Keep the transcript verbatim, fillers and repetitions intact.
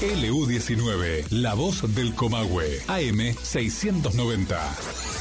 L U diecinueve, La Voz del Comahue, A M seiscientos noventa.